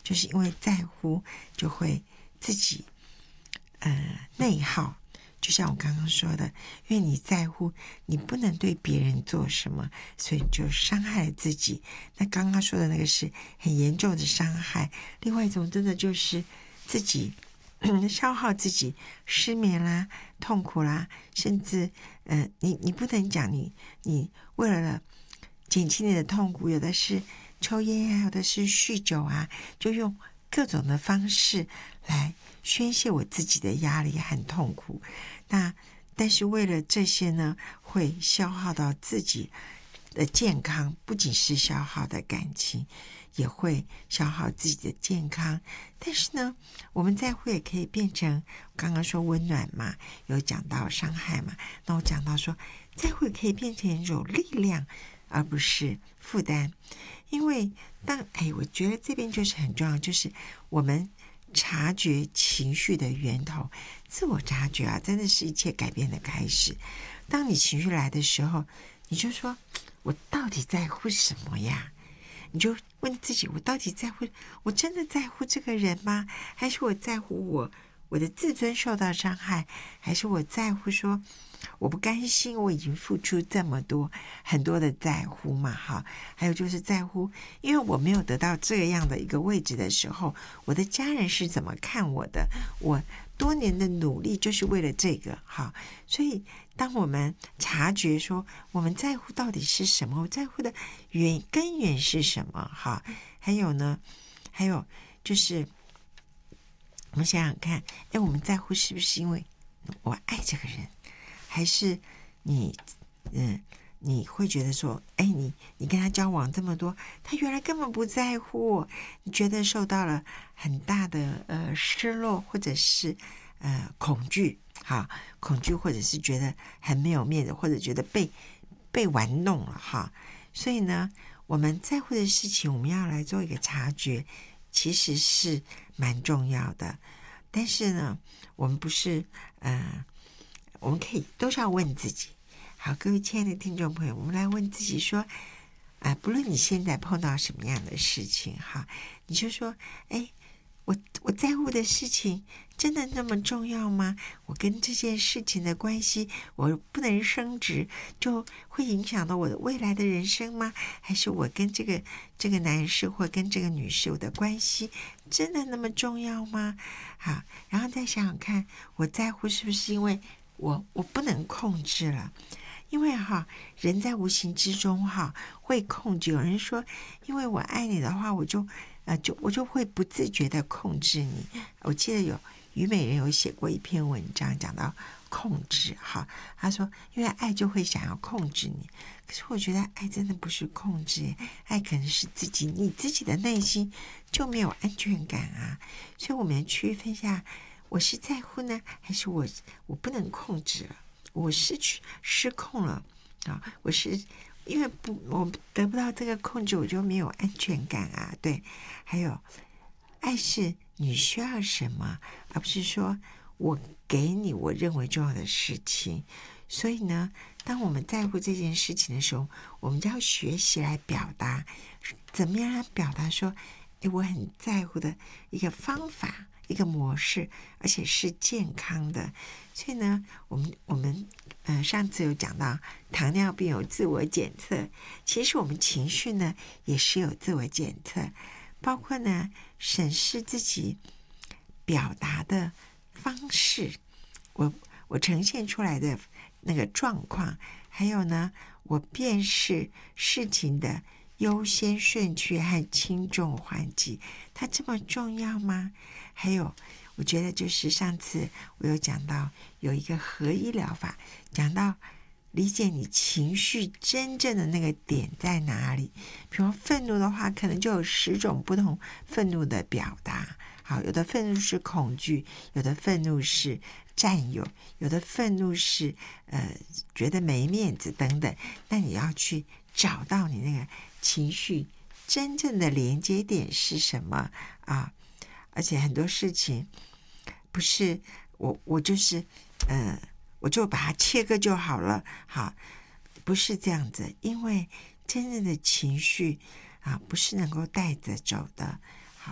就是因为在乎就会自己内耗。就像我刚刚说的，因为你在乎，你不能对别人做什么，所以你就伤害了自己。那刚刚说的那个是很严重的伤害，另外一种真的就是自己消耗自己，失眠啦、痛苦啦，甚至你不能讲你为了减轻你的痛苦，有的是抽烟啊，有的是酗酒啊，就用各种的方式来宣泄我自己的压力和痛苦。但是为了这些呢，会消耗到自己的健康，不仅是消耗的感情，也会消耗自己的健康。但是呢，我们在乎也可以变成刚刚说温暖嘛，有讲到伤害嘛，那我讲到说在乎也可以变成一种力量，而不是负担。因为我觉得这边就是很重要，就是我们察觉情绪的源头，自我察觉啊，真的是一切改变的开始。当你情绪来的时候，你就说我到底在乎什么呀？你就问自己，我到底在乎，我真的在乎这个人吗？还是我在乎我的自尊受到伤害？还是我在乎说我不甘心，我已经付出这么多，很多的在乎嘛，哈。还有就是在乎，因为我没有得到这样的一个位置的时候，我的家人是怎么看我的？我多年的努力就是为了这个，哈。所以当我们察觉说我们在乎到底是什么，我在乎的根源是什么，哈。还有就是我们想想看，我们在乎是不是因为我爱这个人？还是你会觉得说，你跟他交往这么多，他原来根本不在乎我，你觉得受到了很大的失落，或者是恐惧，恐惧，或者是觉得很没有面子，或者觉得被玩弄了，哈。所以呢，我们在乎的事情，我们要来做一个察觉，其实是蛮重要的。但是呢，我们不是我们可以都是要问自己。好，各位亲爱的听众朋友，我们来问自己说，不论你现在碰到什么样的事情，哈，你就说，我在乎的事情真的那么重要吗？我跟这件事情的关系，我不能升职，就会影响到我的未来的人生吗？还是我跟这个男士或跟这个女士，我的关系真的那么重要吗？好，然后再想想看，我在乎是不是因为我不能控制了？因为人在无形之中会控制。有人说，因为我爱你的话，我就会不自觉的控制你。我记得有虞美人有写过一篇文章讲到控制，他说因为爱就会想要控制你。可是我觉得爱真的不是控制，爱可能是你自己的内心就没有安全感啊。所以我们区分一下，我是在乎呢，还是我不能控制了，我失控了啊！我是因为我得不到这个控制，我就没有安全感啊。对，还有爱是你需要什么，而不是说我给你我认为重要的事情。所以呢，当我们在乎这件事情的时候，我们就要学习来表达，怎么样来表达说，我很在乎的一个方法，一个模式，而且是健康的。所以呢，我们上次有讲到糖尿病有自我检测，其实我们情绪呢也是有自我检测，包括呢审视自己表达的方式，我呈现出来的那个状况，还有呢我辨识事情的优先顺序和轻重缓急，它这么重要吗？还有我觉得就是上次我有讲到有一个合一疗法，讲到理解你情绪真正的那个点在哪里。比如愤怒的话，可能就有10种不同愤怒的表达。好，有的愤怒是恐惧，有的愤怒是占有，有的愤怒是觉得没面子等等。那你要去找到你那个情绪真正的连接点是什么啊？而且很多事情不是我就是我就把它切割就好了，好，不是这样子。因为真正的情绪不是能够带着走的。